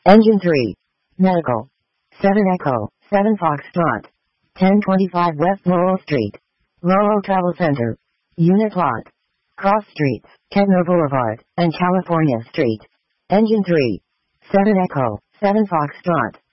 Engine 3. Medical. 7 Echo, 7 Foxtrot. 1025 West Lowell Street. Lowell Travel Center. Unit lot. Cross Streets, Kettner Boulevard, and California Street. Engine 3. 7 Echo, 7 Foxtrot.